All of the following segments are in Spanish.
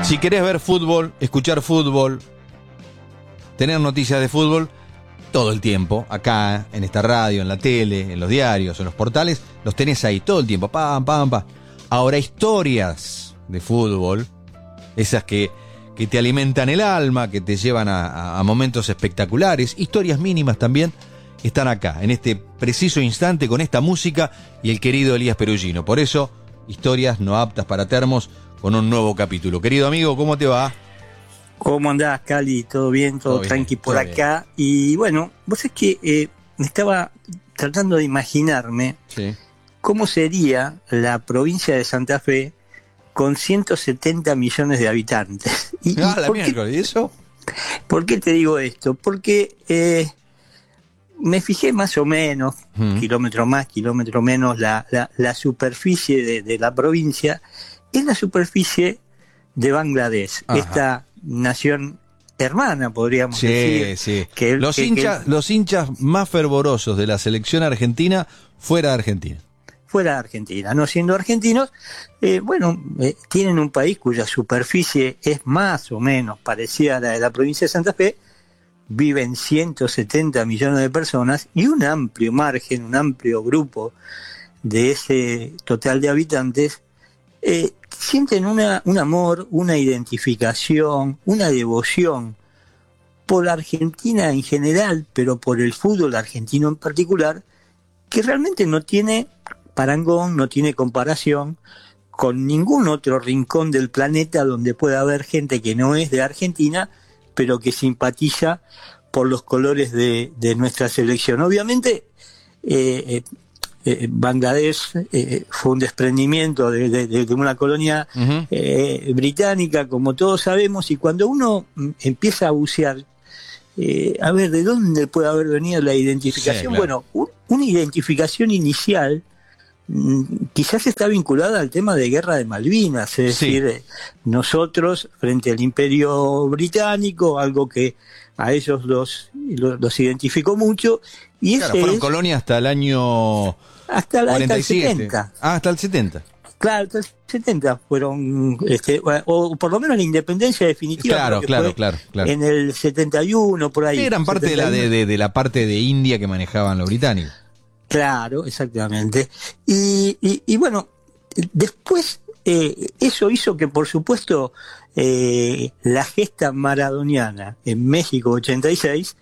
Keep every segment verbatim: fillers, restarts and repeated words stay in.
Si querés ver fútbol, escuchar fútbol, tener noticias de fútbol, todo el tiempo, acá, en esta radio, en la tele, en los diarios, en los portales, los tenés ahí todo el tiempo, pam, pam, pam. Ahora, historias de fútbol, esas que, que te alimentan el alma, que te llevan a, a, a momentos espectaculares, historias mínimas también, están acá, en este preciso instante, con esta música y el querido Elías Perugino. Por eso, historias no aptas para termos, con un nuevo capítulo. Querido amigo, ¿cómo te va? ¿Cómo andás, Cali? ¿Todo bien? ¿Todo, todo tranqui bien, por todo acá? Bien. Y bueno, vos es que eh, me estaba tratando de imaginarme sí. cómo sería la provincia de Santa Fe con ciento setenta millones de habitantes. ¿Y, ah, y la miércoles, ¿y eso? ¿Por qué te digo esto? Porque eh, me fijé más o menos, hmm. kilómetro más, kilómetro menos, la, la, la superficie de, de la provincia. Es la superficie de Bangladesh, Ajá. esta nación hermana, podríamos sí, decir. Sí, que, los, que, hinchas, que, los hinchas más fervorosos de la selección argentina fuera de Argentina. Fuera de Argentina, no siendo argentinos, eh, bueno, eh, tienen un país cuya superficie es más o menos parecida a la de la provincia de Santa Fe, viven ciento setenta millones de personas y un amplio margen, un amplio grupo de ese total de habitantes Eh, sienten una, un amor, una identificación, una devoción por la Argentina en general, pero por el fútbol argentino en particular, que realmente no tiene parangón, no tiene comparación con ningún otro rincón del planeta donde pueda haber gente que no es de Argentina, pero que simpatiza por los colores de, de nuestra selección. Obviamente, eh, eh, Eh, Bangladesh eh, fue un desprendimiento de, de, de una colonia uh-huh. eh, británica, como todos sabemos, y cuando uno m- empieza a bucear, eh, a ver de dónde puede haber venido la identificación, sí, claro. bueno, un, una identificación inicial m- quizás está vinculada al tema de Guerra de Malvinas, es sí. decir, eh, nosotros frente al Imperio Británico, algo que a ellos los, los, los identificó mucho, y claro, ese fueron es, colonia hasta el año hasta, la, cuarenta y siete. Hasta el setenta. Ah, hasta el setenta. Claro, hasta el setenta fueron, este, o por lo menos la independencia definitiva. Claro, claro, claro, claro. En el setenta y uno, por ahí. Sí, eran parte de la, de, de, de la parte de India que manejaban los británicos. Claro, exactamente. Y, y, y bueno, después eh, eso hizo que, por supuesto, eh, la gesta maradoniana en México ochenta y seis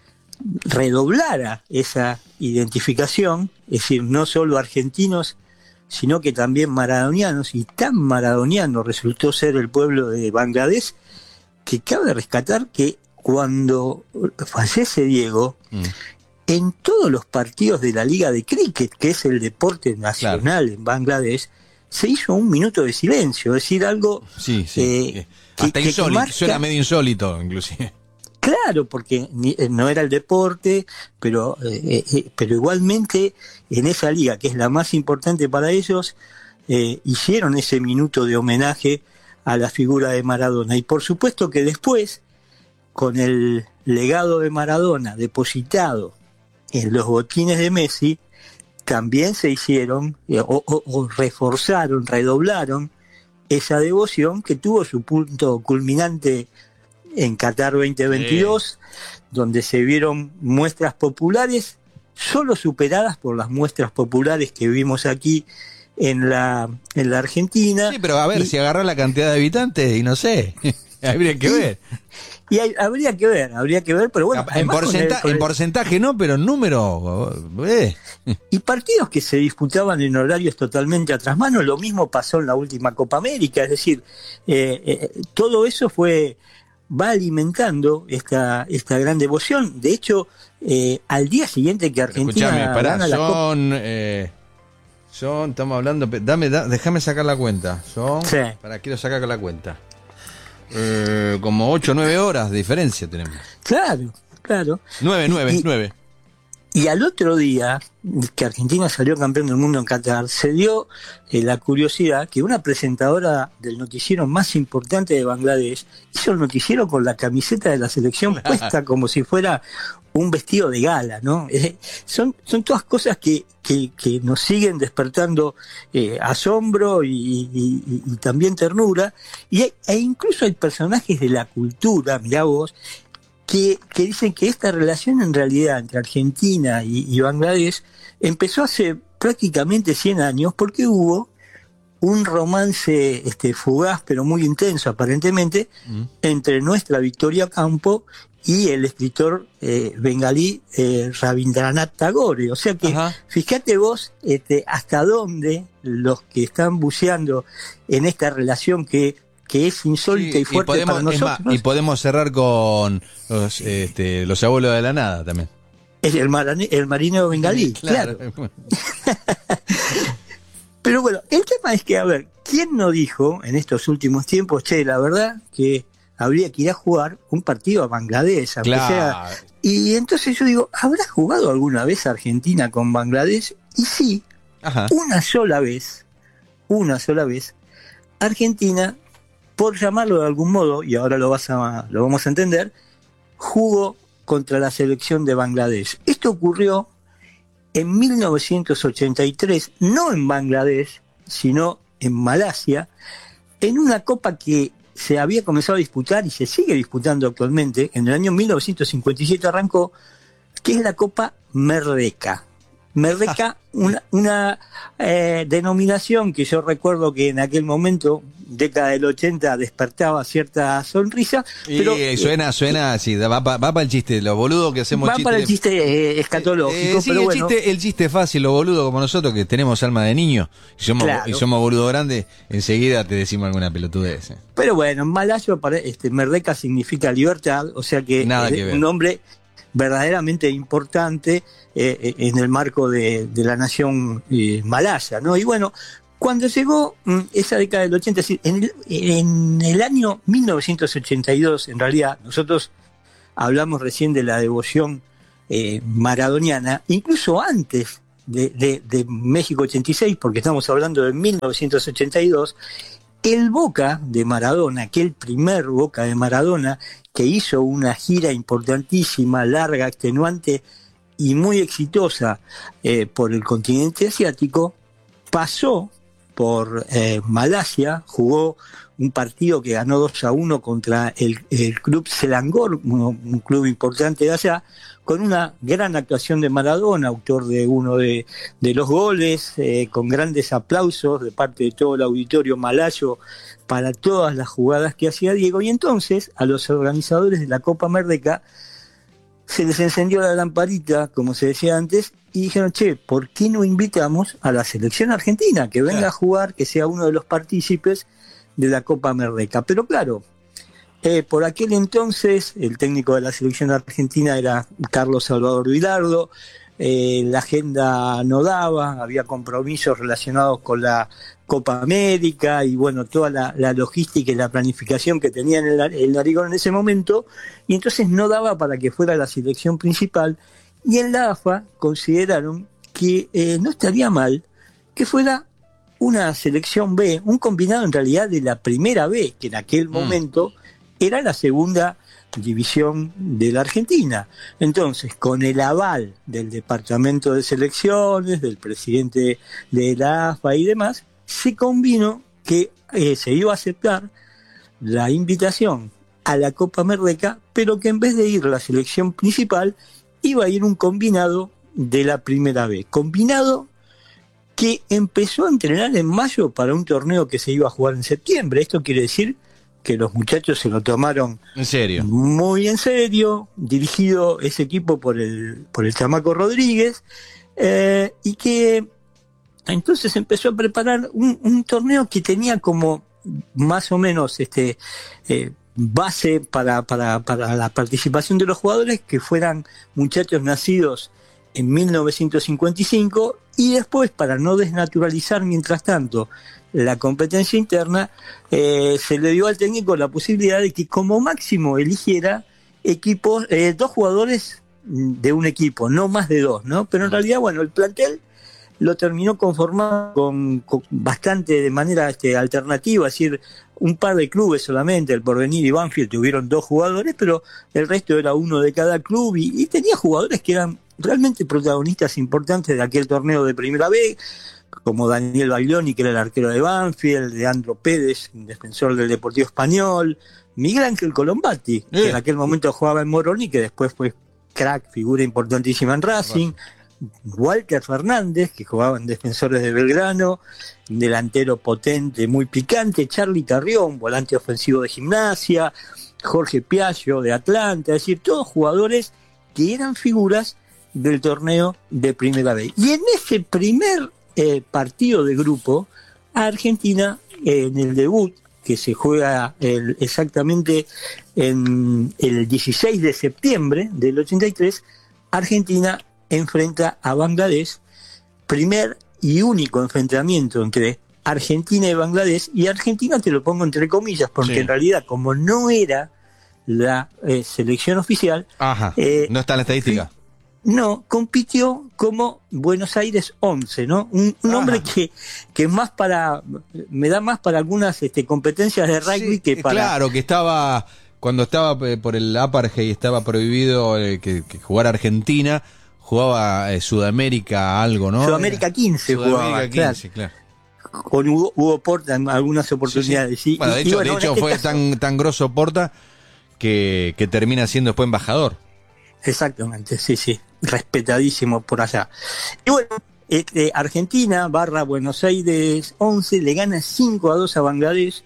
redoblara esa identificación, es decir, no solo argentinos, sino que también maradonianos, y tan maradoniano resultó ser el pueblo de Bangladesh, que cabe rescatar que cuando fallece Diego, mm. en todos los partidos de la Liga de Cricket, que es el deporte nacional claro. en Bangladesh, se hizo un minuto de silencio, es decir, algo sí, sí. Eh, hasta que, insólito, que marca... suena medio insólito inclusive. Claro, porque ni, no era el deporte, pero, eh, eh, pero igualmente en esa liga, que es la más importante para ellos, eh, hicieron ese minuto de homenaje a la figura de Maradona. Y por supuesto que después, con el legado de Maradona depositado en los botines de Messi, también se hicieron eh, o, o, o reforzaron, redoblaron esa devoción que tuvo su punto culminante en Qatar veinte veintidós, sí. donde se vieron muestras populares, solo superadas por las muestras populares que vimos aquí en la, en la Argentina. Sí, pero a ver, y, si agarra la cantidad de habitantes, y no sé, habría que y, ver. Y hay, habría que ver, habría que ver, pero bueno. En, porcenta- con el, con el, en porcentaje no, pero en número. Eh. Y partidos que se disputaban en horarios totalmente a trasmano, lo mismo pasó en la última Copa América, es decir, eh, eh, todo eso fue... va alimentando esta esta gran devoción. De hecho, eh, al día siguiente que Argentina Escuchame, pará, gana la son, Copa... Eh, son, estamos hablando, dame, da, déjame sacar la cuenta. Son, sí. Para, quiero sacar la cuenta. Eh, como ocho o nueve horas de diferencia tenemos. Claro, claro. nueve, nueve, nueve. Y al otro día, que Argentina salió campeón del mundo en Qatar, se dio eh, la curiosidad que una presentadora del noticiero más importante de Bangladesh hizo el noticiero con la camiseta de la selección puesta como si fuera un vestido de gala, ¿no? Eh, son, son todas cosas que, que, que nos siguen despertando eh, asombro y, y, y, y también ternura, y hay, e incluso hay personajes de la cultura, mirá vos, Que, que dicen que esta relación en realidad entre Argentina y, y Bangladesh empezó hace prácticamente cien años porque hubo un romance este, fugaz pero muy intenso aparentemente mm. entre nuestra Victoria Campo y el escritor eh, bengalí eh, Rabindranath Tagore. O sea que Ajá. fíjate vos este, hasta dónde los que están buceando en esta relación que que es insólita sí, y fuerte y podemos, para nosotros. Más, y podemos cerrar con los, este, los abuelos de la nada también. Es el, marane, el marinero bengalí, claro. claro. Pero bueno, el tema es que, a ver, ¿quién no dijo en estos últimos tiempos, che, la verdad que habría que ir a jugar un partido a Bangladesh? Aunque claro. sea... Y entonces yo digo, ¿habrá jugado alguna vez Argentina con Bangladesh? Y sí, Ajá. una sola vez, una sola vez, Argentina, por llamarlo de algún modo, y ahora lo, vas a, lo vamos a entender, jugó contra la selección de Bangladesh. Esto ocurrió en mil novecientos ochenta y tres, no en Bangladesh, sino en Malasia, en una copa que se había comenzado a disputar y se sigue disputando actualmente. En el año mil novecientos cincuenta y siete arrancó, que es la Copa Merdeka. Merdeka, una, una eh, denominación que yo recuerdo que en aquel momento, década del ochenta, despertaba cierta sonrisa. Y pero suena, eh, suena así, va, va, va para el chiste, lo boludo que hacemos. Va chiste, para el chiste eh, escatológico. Eh, sí, pero el, bueno. chiste, el chiste fácil, lo boludo como nosotros, que tenemos alma de niño, y somos, claro. y somos boludo grande, enseguida te decimos alguna pelotudez. Eh. Pero bueno, en malayo, este, Merdeka significa libertad, o sea que Nada es que ver. un nombre verdaderamente importante eh, en el marco de, de la nación eh, malaya, ¿no? Y bueno, cuando llegó mm, esa década del ochenta, en el, en el año mil novecientos ochenta y dos, en realidad, nosotros hablamos recién de la devoción eh, maradoniana, incluso antes de, de, de México ochenta y seis, porque estamos hablando de mil novecientos ochenta y dos, el Boca de Maradona, aquel primer Boca de Maradona, que hizo una gira importantísima, larga, extenuante y muy exitosa eh, por el continente asiático, pasó por eh, Malasia, jugó un partido que ganó dos a uno contra el, el club Selangor, un, un club importante de allá, con una gran actuación de Maradona, autor de uno de, de los goles, eh, con grandes aplausos de parte de todo el auditorio malayo para todas las jugadas que hacía Diego. Y entonces a los organizadores de la Copa Merdeka se les encendió la lamparita, como se decía antes, y dijeron, che, ¿por qué no invitamos a la selección argentina que venga claro. a jugar, que sea uno de los partícipes de la Copa Merdeka? Pero claro, eh, por aquel entonces el técnico de la selección argentina era Carlos Salvador Vilardo, eh, la agenda no daba, había compromisos relacionados con la Copa América y bueno, toda la, la logística y la planificación que tenía en el, el Narigón en ese momento, y entonces no daba para que fuera la selección principal, y en la A F A consideraron que eh, no estaría mal que fuera una selección B, un combinado en realidad de la primera B, que en aquel mm. momento era la segunda división de la Argentina. Entonces, con el aval del departamento de selecciones, del presidente de la A F A y demás, se combinó que eh, se iba a aceptar la invitación a la Copa Merdeka, pero que en vez de ir la selección principal, iba a ir un combinado de la primera B. Combinado que empezó a entrenar en mayo para un torneo que se iba a jugar en septiembre. Esto quiere decir que los muchachos se lo tomaron en serio, muy en serio, dirigido ese equipo por el, por el chamaco Rodríguez, eh, y que entonces empezó a preparar un, un torneo que tenía como más o menos este eh, base para, para, para la participación de los jugadores, que fueran muchachos nacidos en mil novecientos cincuenta y cinco, y después, para no desnaturalizar mientras tanto la competencia interna, eh, se le dio al técnico la posibilidad de que como máximo eligiera equipos, eh, dos jugadores de un equipo, no más de dos, ¿no? Pero en realidad, bueno, el plantel lo terminó conformado con, con bastante de manera este, alternativa, es decir, un par de clubes solamente, el Porvenir y Banfield tuvieron dos jugadores, pero el resto era uno de cada club y, y tenía jugadores que eran realmente protagonistas importantes de aquel torneo de Primera B, como Daniel Baglioni, que era el arquero de Banfield, Leandro Pérez, defensor del Deportivo Español, Miguel Ángel Colombati, eh. que en aquel momento jugaba en Moroni, que después fue crack, figura importantísima en Racing, Walter Fernández, que jugaba en Defensores de Belgrano, delantero potente, muy picante, Charly Carrión, volante ofensivo de Gimnasia, Jorge Piaggio de Atlanta, es decir, todos jugadores que eran figuras del torneo de Primera B. Y en ese primer eh, partido de grupo, a Argentina, eh, en el debut, que se juega el, exactamente en el dieciséis de septiembre del ochenta y tres, Argentina enfrenta a Bangladesh, primer y único enfrentamiento entre Argentina y Bangladesh, y Argentina te lo pongo entre comillas, porque sí, en realidad como no era la eh, selección oficial, Ajá, eh, no está en la estadística. No, compitió como Buenos Aires once, ¿no? Un, un nombre que, que más para, me da más para algunas este, competencias de rugby sí, que para... Claro, que estaba, cuando estaba por el apartheid estaba prohibido eh, que, que jugara Argentina, jugaba eh, Sudamérica algo, ¿no? Sudamérica quince Sudamérica jugaba, quince, claro. claro. Con Hugo, Hugo Porta en algunas oportunidades. Sí, sí. Bueno, de hecho, y bueno, de hecho este fue caso... tan, tan grosso Porta que, que termina siendo después embajador. Exactamente, sí, sí, respetadísimo por allá. Y bueno, este, Argentina barra Buenos Aires once le gana cinco a dos a Bangladesh,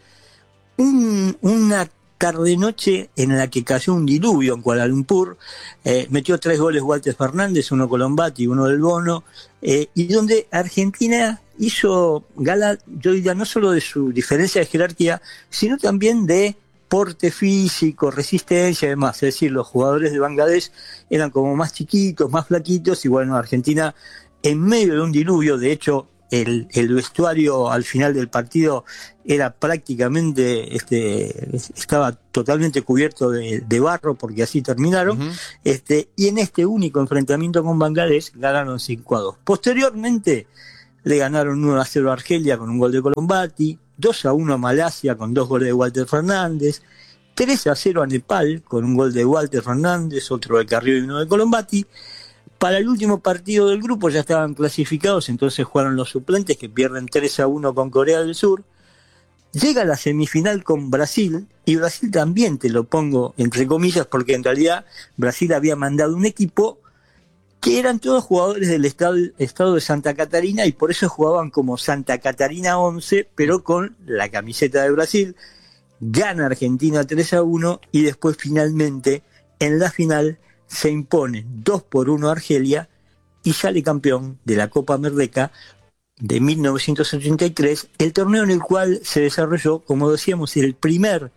un, una tarde-noche en la que cayó un diluvio en Kuala Lumpur, eh, metió tres goles Walter Fernández, uno Colombati y uno del Bono, eh, y donde Argentina hizo gala, yo diría, no solo de su diferencia de jerarquía, sino también de porte físico, resistencia y demás. Es decir, los jugadores de Bangladesh eran como más chiquitos, más flaquitos, y bueno, Argentina en medio de un diluvio, de hecho, el, el vestuario al final del partido era prácticamente, este, estaba totalmente cubierto de, de barro, porque así terminaron, uh-huh. este, y en este único enfrentamiento con Bangladesh ganaron cinco a dos. Posteriormente le ganaron uno a cero a Argelia con un gol de Colombati, dos a uno a Malasia con dos goles de Walter Fernández, tres a cero a Nepal con un gol de Walter Fernández, otro de Carrió y uno de Colombati. Para el último partido del grupo ya estaban clasificados, entonces jugaron los suplentes que pierden tres a uno con Corea del Sur. Llega a la semifinal con Brasil, y Brasil también te lo pongo entre comillas, porque en realidad Brasil había mandado un equipo que eran todos jugadores del estado, estado de Santa Catarina, y por eso jugaban como Santa Catarina once, pero con la camiseta de Brasil. Gana Argentina tres a uno, y después finalmente en la final se impone dos por uno a Argelia y sale campeón de la Copa Merdeca de mil novecientos ochenta y tres, el torneo en el cual se desarrolló, como decíamos, el primer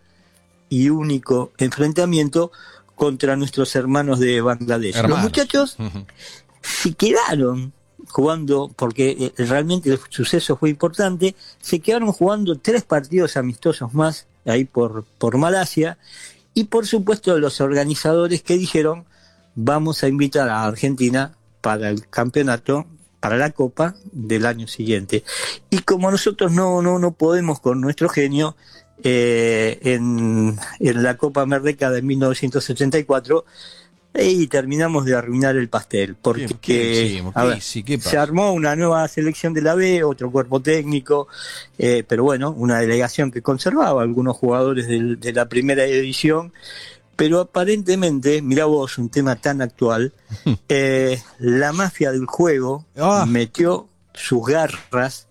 y único enfrentamiento contra nuestros hermanos de Bangladesh. Hermanos. Los muchachos uh-huh. se quedaron jugando, porque eh, realmente el suceso fue importante, se quedaron jugando tres partidos amistosos más ahí por, por Malasia, y por supuesto los organizadores que dijeron, vamos a invitar a Argentina para el campeonato, para la Copa del año siguiente. Y como nosotros no, no, no podemos con nuestro genio, Eh, en, en la Copa Merdeca de mil novecientos ochenta y cuatro, y terminamos de arruinar el pastel, porque ¿Qué, qué, a ver, sí, se armó una nueva selección de la B, otro cuerpo técnico, eh, pero bueno, una delegación que conservaba algunos jugadores de, de la primera edición, pero aparentemente, mirá vos, un tema tan actual, eh, la mafia del juego oh. metió sus garras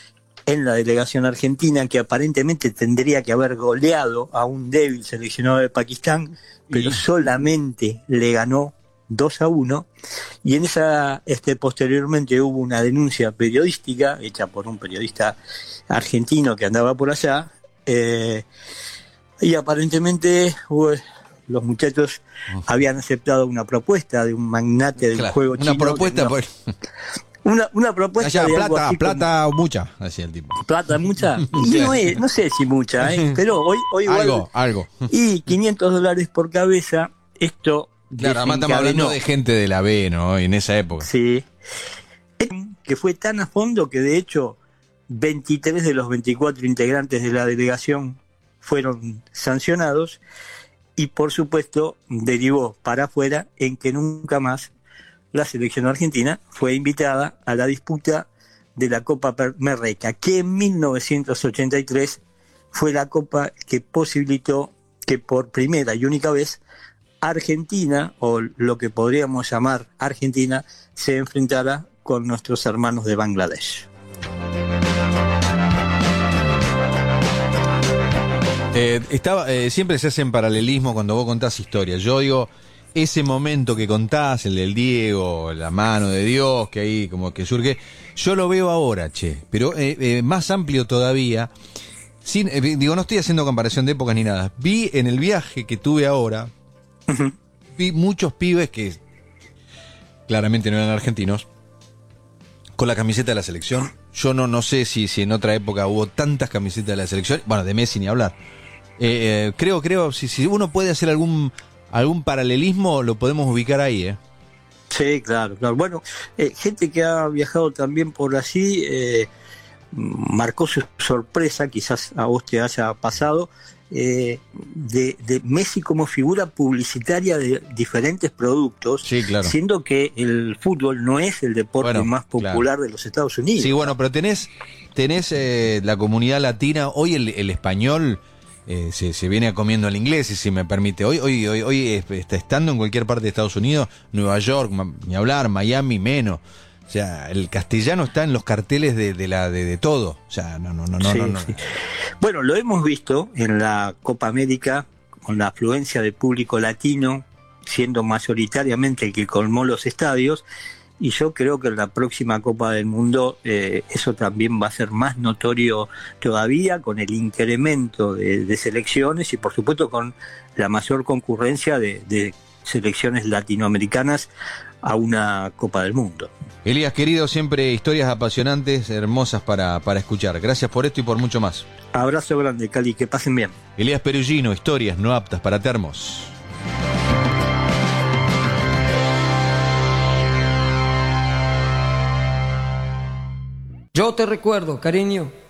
en la delegación argentina, que aparentemente tendría que haber goleado a un débil seleccionado de Pakistán, pero y... solamente le ganó dos a uno, y en esa este posteriormente hubo una denuncia periodística hecha por un periodista argentino que andaba por allá, eh, y aparentemente uh, los muchachos uh-huh. habían aceptado una propuesta de un magnate del claro, juego una chino. Propuesta no, por... Una, una propuesta Allá, de plata, algo plata como, mucha, decía el tipo. Plata mucha, y no, es, no sé si mucha, ¿eh? pero hoy, hoy igual, algo, algo. Y quinientos dólares por cabeza, esto Claro, además estamos hablando de gente de la B, ¿no? En esa época. Sí. Que fue tan a fondo que de hecho veintitrés de los veinticuatro integrantes de la delegación fueron sancionados y por supuesto derivó para afuera en que nunca más la selección argentina fue invitada a la disputa de la Copa Merreca, que en mil novecientos ochenta y tres fue la copa que posibilitó que por primera y única vez Argentina, o lo que podríamos llamar Argentina, se enfrentara con nuestros hermanos de Bangladesh. Eh, estaba, eh, siempre se hacen paralelismos cuando vos contás historias. Yo digo, ese momento que contás, el del Diego, la mano de Dios, que ahí como que surge, yo lo veo ahora, che, pero eh, eh, más amplio todavía. Sin, eh, digo, no estoy haciendo comparación de épocas ni nada. Vi en el viaje que tuve ahora, uh-huh. vi muchos pibes que claramente no eran argentinos, con la camiseta de la selección. Yo no, no sé si, si en otra época hubo tantas camisetas de la selección, bueno, de Messi ni hablar. Eh, eh, creo, creo, si, si uno puede hacer algún algún paralelismo, lo podemos ubicar ahí, ¿eh? Sí, claro, claro. Bueno, eh, gente que ha viajado también por allí, eh, marcó su sorpresa, quizás a vos te haya pasado, eh, de, de Messi como figura publicitaria de diferentes productos, sí, claro. Siendo que el fútbol no es el deporte bueno, más popular claro. de los Estados Unidos. Sí, bueno, pero tenés, tenés eh, la comunidad latina, hoy el, el español eh, se, se viene comiendo el inglés, si me permite. Hoy, hoy, hoy, hoy está estando en cualquier parte de Estados Unidos, Nueva York, ni hablar, Miami menos. O sea, el castellano está en los carteles de, de la de, de todo. O sea, no, no, no, sí, no, no. Sí. Bueno, lo hemos visto en la Copa América con la afluencia de público latino, siendo mayoritariamente el que colmó los estadios. Y yo creo que en la próxima Copa del Mundo eh, eso también va a ser más notorio todavía, con el incremento de, de selecciones y por supuesto con la mayor concurrencia de, de selecciones latinoamericanas a una Copa del Mundo. Elías, querido, siempre historias apasionantes, hermosas para, para escuchar. Gracias por esto y por mucho más. Abrazo grande, Cali, que pasen bien. Elías Perugino, historias no aptas para termos. Yo te recuerdo, cariño.